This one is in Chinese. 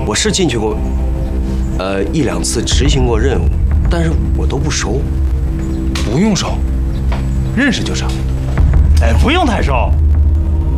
我是进去过，1、2次执行过任务，但是我都不熟。 不用熟，认识就成。 哎，不用太熟，